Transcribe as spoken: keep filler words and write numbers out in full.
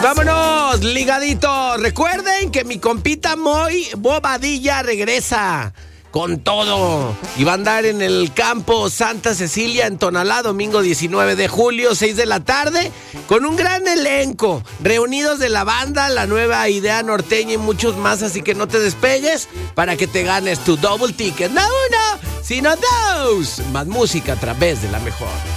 vámonos, ligaditos. Recuerden que mi compita Moy Bobadilla regresa con todo. Y va a andar en el campo Santa Cecilia en Tonalá, domingo diecinueve de julio, seis de la tarde, con un gran elenco, reunidos de la banda, la nueva idea norteña y muchos más. Así que no te despegues para que te ganes tu double ticket. No uno, sino dos. Más música a través de la mejor.